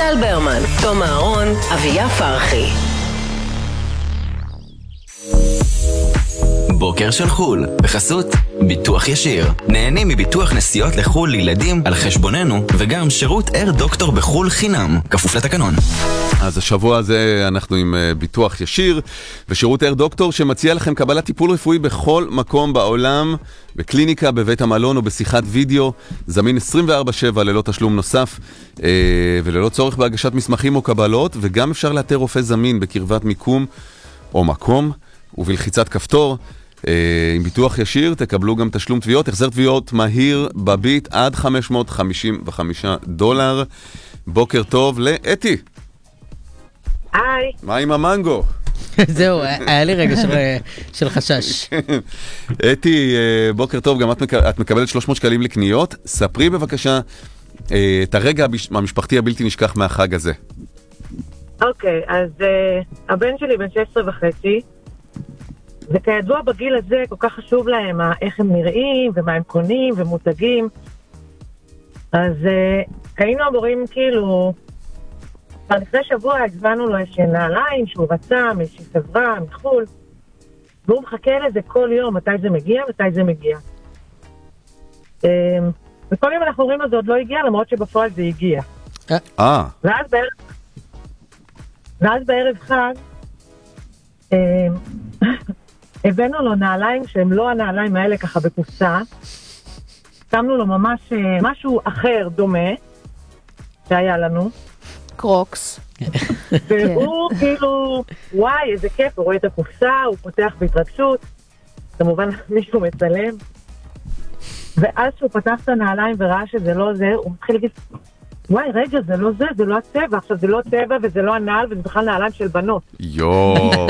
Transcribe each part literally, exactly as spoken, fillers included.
טל ברמן, תום אהרון, אביה פרחי. בוקר של חול, בחסות ביטוח ישיר. נהנים מביטוח נסיעות לחול לילדים על חשבוננו, וגם שירות אייר דוקטור בחול חינם, כפוף לתקנון. אז השבוע הזה אנחנו עם ביטוח ישיר, ושירות אייר דוקטור שמציע לכם קבלת טיפול רפואי בכל מקום בעולם, בקליניקה, בבית המלון או בשיחת וידאו, זמין עשרים וארבע שבע ללא תשלום נוסף, וללא צורך בהגשת מסמכים או קבלות, וגם אפשר לאתר רופא זמין בקרבת מיקום או מקום, ובלחיצת כפתור. עם ביטוח ישיר תקבלו גם תשלום תביעות, החזר תביעות מהיר בביט עד חמש מאות חמישים וחמישה דולר. בוקר טוב לאתי. היי. מה עם המנגו? זהו, היה לי רגע של חשש. אתי, בוקר טוב, גם את מקבלת שלוש מאות שקלים לקניות. ספרי בבקשה את הרגע המשפחתי הבלתי נשכח מהחג הזה. אוקיי, אז הבן שלי בן שש עשרה וחצי, וכידוע בגיל הזה כל כך חשוב להם איך הם נראים ומה הם קונים ומותגים. אז היינו אמורים כאילו, לפני שבוע הזמנו לו איזושהי נעליים שהוא רצה מאיזושהי חברה מחול, והוא מחכה לזה כל יום, מתי זה מגיע, מתי זה מגיע. וכל יום אנחנו אומרים לו זה עוד לא הגיע, למרות שבפועל זה הגיע. אה. ואז בערב, ואז בערב חג, הבאנו לו נעליים שהם לא הנעליים האלה ככה בקופסה, שמנו לו ממש משהו אחר דומה שהיה לנו, קרוקס, והוא כאילו וואי איזה כיף, הוא רואה את הקופסה, הוא פותח בהתרגשות, כמובן מישהו מצלם, ואז שהוא פתח את הנעליים וראה שזה לא זה, הוא מתחיל להגיד וואי רגע זה לא זה, זה לא הצבע, עכשיו זה לא צבע וזה לא הנעל וזה בכלל נעליים של בנות. יואו.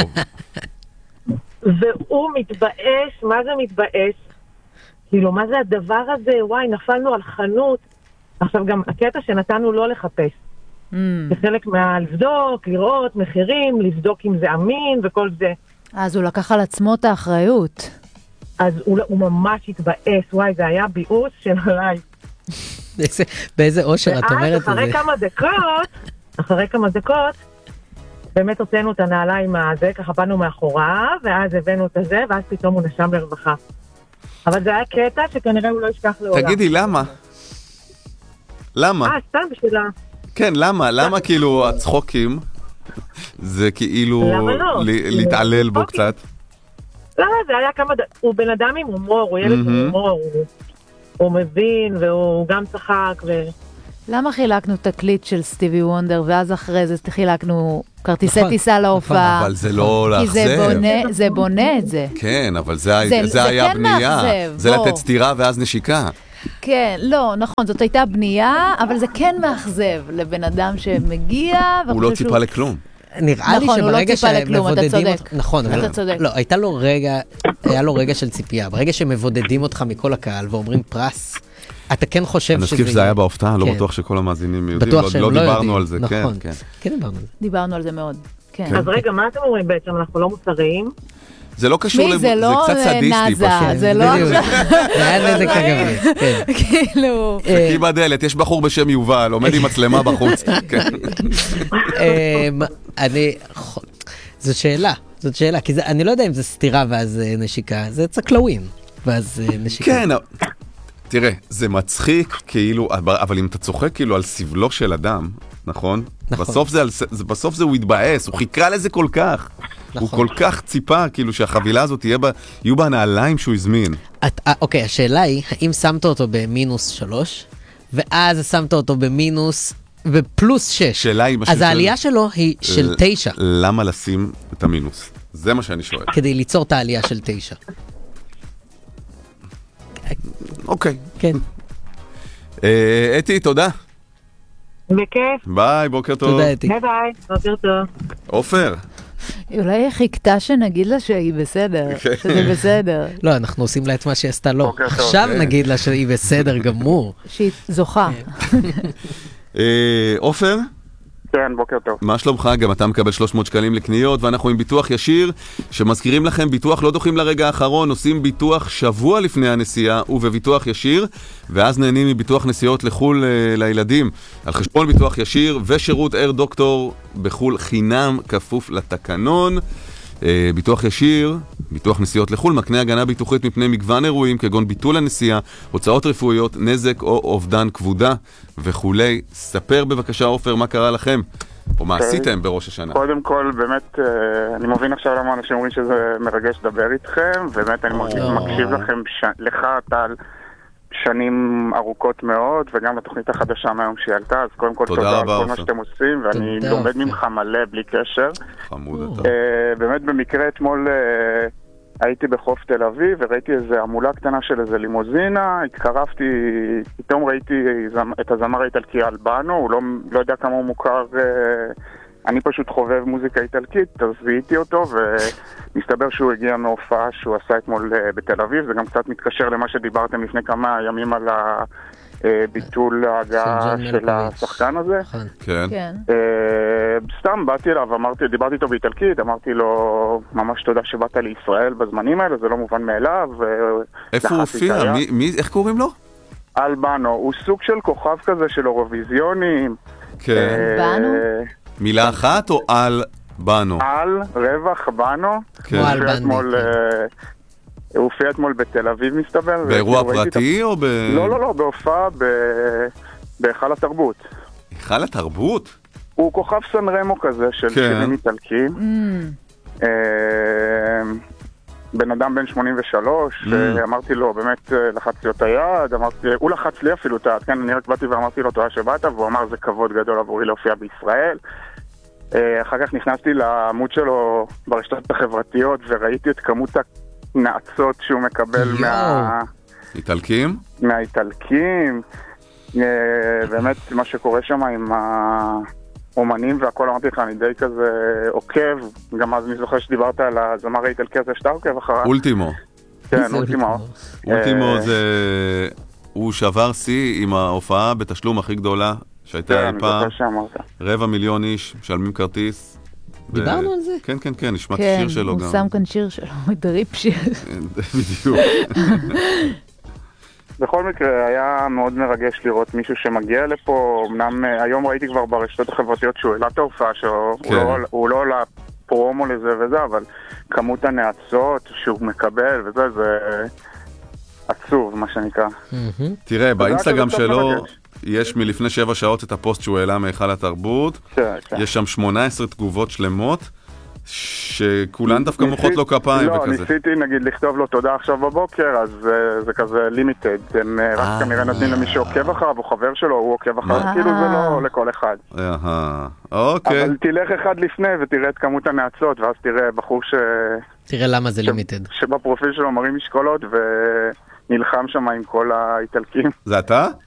והוא מתבאש, מה זה מתבאש? כאילו, מה זה הדבר הזה? וואי, נפלנו על חנות. עכשיו גם הקטע שנתנו לא לחפש. Mm. זה חלק מה... לבדוק, לראות, מחירים, לבדוק אם זה אמין וכל זה. אז הוא לקח על עצמו את האחריות. אז הוא, הוא ממש התבאס. וואי, זה היה ביאוס של עליי. באיזה אושר את אומרת את זה. ואז אחרי כמה דקות, אחרי כמה דקות, באמת הוצאנו את הנעליים הזה, ככה באנו מאחורה, ואז הבאנו את זה, ואז פתאום הוא נשם לרווחה. אבל זה היה קטע שכנראה הוא לא ישכח לעולם. תגידי, למה? למה? אה, סתם בשבילה. כן, למה? למה כאילו הצחוקים זה כאילו להתעלל בו קצת? לא, זה היה כמה... הוא בן אדם עם הומור, הוא ילד עם הומור, הוא מבין, והוא גם צחק ו... למה חילקנו תקליט של סטיבי וונדר, ואז אחרי זה חילקנו כרטיסי טיסה להופעה? אבל זה לא לאכזב. כי זה בונה את זה. כן, אבל זה היה בנייה. זה לתת סתירה ואז נשיקה. כן, לא, נכון, זאת הייתה בנייה, אבל זה כן מאכזב לבן אדם שמגיע. הוא לא ציפה לכלום. נראה לי שברגע שמבודדים אותך, נכון, אתה צודק. לא, הייתה לו רגע, היה לו רגע של ציפייה. ברגע שמבודדים אותך מכל הקהל ואומרים פרס, אתה כן חושב שזה... אני חושב שזה היה בהופעה, לא בטוח שכל המאזינים יודעים, לא דיברנו על זה, כן, כן. כן, דיברנו על זה. דיברנו על זה מאוד, כן. אז רגע, מה אתם אומרים בעצם? אנחנו לא מוסריים? זה לא קשור, זה קצת סדיסטי פשוט. זה לא... זה היה נזק אגבי, כן. כאילו... חכי בדלת, יש בחור בשם יובל, עומד עם מצלמה בחוץ. אני... זו שאלה, זאת שאלה, כי אני לא יודע אם זה סתירה ואז נשיקה, זה צקלווין, ואז נשיקה. כן, תראה, זה מצחיק כאילו, אבל אם אתה צוחק כאילו על סבלו של אדם, נכון? בסוף זה, בסוף זה הוא התבאס, הוא חיכה לזה כל כך. הוא כל כך ציפה כאילו שהחבילה הזאת יהיו בה נעליים שהוא הזמין. אוקיי, השאלה היא, האם שמת אותו במינוס שלוש, ואז שמת אותו במינוס בפלוס שש, אז העלייה שלו היא של תשע. למה לשים את המינוס? זה מה שאני שואל. כדי ליצור את העלייה של תשע. אוקיי. כן. אתי, תודה. בכיף. ביי, בוקר טוב. תודה, אתי. ביי ביי, בוקר טוב. עופר. אולי היא חיכתה שנגיד לה שהיא בסדר, שזה בסדר. לא, אנחנו עושים לה את מה שהיא עשתה לא. עכשיו נגיד לה שהיא בסדר גמור. שהיא זוכה. עופר? כן, בוקר טוב. מה שלומך? גם אתה מקבל שלוש מאות שקלים לקניות, ואנחנו עם ביטוח ישיר, שמזכירים לכם ביטוח לא דוחים לרגע האחרון, עושים ביטוח שבוע לפני הנסיעה ובביטוח ישיר, ואז נהנים מביטוח נסיעות לחול uh, לילדים, על חשבון ביטוח ישיר ושירות אייר דוקטור בחול חינם כפוף לתקנון. Uh, ביטוח ישיר, ביטוח נסיעות לחול, מקנה הגנה ביטוחית מפני מגוון אירועים, כגון ביטול הנסיעה, הוצאות רפואיות, נזק או אובדן כבודה וכולי. ספר בבקשה עופר, מה קרה לכם? או מה עשיתם בראש השנה? קודם כל, באמת, אני מבין עכשיו למה אנשים אומרים שזה מרגש לדבר איתכם, באמת אני מקשיב לכם, לך טל, שנים ארוכות מאוד, וגם לתוכנית החדשה מהיום שהיא עלתה, אז קודם כל תודה על כל מה שאתם עושים, ואני לומד ממך מלא בלי קשר. חמוד אתה. באמת במקרה אתמול הייתי בחוף תל אביב, וראיתי איזו עמולה קטנה של איזו לימוזינה, התקרבתי, פתאום ראיתי את הזמר האיטלקי אלבנו, הוא לא, לא יודע כמה הוא מוכר, אני פשוט חובב מוזיקה איטלקית, אז זיהיתי אותו, ומסתבר שהוא הגיע מהופעה שהוא עשה אתמול בתל אביב, זה גם קצת מתקשר למה שדיברתם לפני כמה ימים על ביטול ההגעה של השחקן הזה. כן. סתם באתי אליו, אמרתי, דיברתי איתו באיטלקית, אמרתי לו ממש תודה שבאת לישראל בזמנים האלה, זה לא מובן מאליו. איפה הוא הופיע? איך קוראים לו? אלבנו, הוא סוג של כוכב כזה של אורוויזיונים. כן. בנו? מילה אחת או על בנו? על, רווח, בנו. כמו על בנו. הוא הופיע אתמול בתל אביב מסתבר. באירוע פרטי או ב... לא, לא, לא, בהופעה בהיכל התרבות. היכל התרבות? הוא כוכב סן רמו כזה של שירים איטלקיים. בן אדם בן שמונים ושלוש, אמרתי לו, באמת לחצתי לו את היד, הוא לחץ לי אפילו את היד, כן, אני רק באתי ואמרתי לו תודה שבאת, והוא אמר זה כבוד גדול עבורי להופיע בישראל. אחר כך נכנסתי לעמוד שלו ברשתות החברתיות, וראיתי את כמות הנאצות שהוא מקבל מה... איטלקים? מהאיטלקים. באמת מה שקורה שם עם האומנים והכל, אמרתי לך, אני די כזה עוקב, גם אז אני זוכר שדיברת על הזמר האיטלקי הזה שאתה עוקב אחריו. אולטימו. כן, אולטימו. אולטימו זה... הוא שבר שיא עם ההופעה בתשלום הכי גדולה שהייתה אי פעם. רבע מיליון איש משלמים כרטיס. דיברנו על זה? כן, כן, כן, נשמע שיר שלו גם. כן, הוא שם כאן שיר שלו, דריפ שיר. בדיוק. בכל מקרה, היה מאוד מרגש לראות מישהו שמגיע לפה. אמנם היום ראיתי כבר ברשתות החברתיות שהוא העלה את ההופעה שלו, הוא לא עולה פרומו לזה וזה, אבל כמות הנאצות שהוא מקבל וזה, זה עצוב, מה שנקרא. תראה, באינסטגרם שלו יש מלפני שבע שעות את הפוסט שהוא העלה מהיכל התרבות. יש שם שמונה עשרה תגובות שלמות, שכולן דווקא מוחות לו כפיים וכזה. לא, ניסיתי נגיד לכתוב לו תודה עכשיו בבוקר, אז זה כזה לימיטד, הם רק כנראה נתנים למי שעוקב אחריו, הוא חבר שלו, הוא עוקב אחריו, כאילו זה לא לכל אחד. אוקיי. אבל תלך אחד לפני ותראה את כמות הנאצות, ואז תראה בחור ש... תראה למה זה לימיטד. שבפרופיל שלו מראים משקולות ונלחם שם עם כל האיטלקים. זה אתה?